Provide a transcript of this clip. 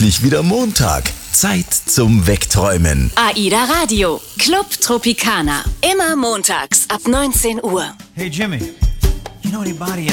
endlich wieder Montag. Zeit zum Wegträumen. AIDA Radio, Club Tropicana. Immer montags ab 19 Uhr. Hey Jimmy, you know anybody